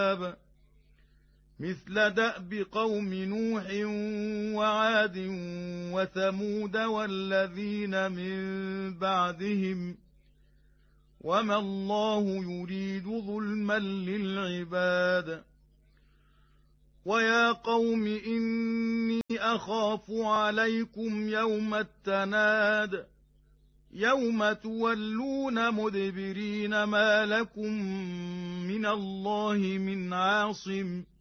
مثل دأب قوم نوح وعاد وثمود والذين من بعدهم وما الله يريد ظلما للعباد ويا قوم إني أخاف عليكم يوم التناد يوم تولون مدبرين ما لكم من الله من عاصم